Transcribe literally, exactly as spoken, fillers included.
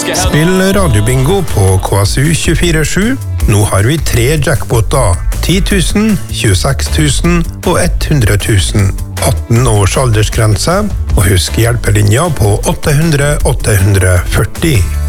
Spill radiobingo på K S U tjuefire sju. Nå har vi tre jackpoter. ti tusen, tjueseks tusen og hundre tusen. atten års aldersgrense, og husk hjelpelinja på åtte hundre åtte hundre førti.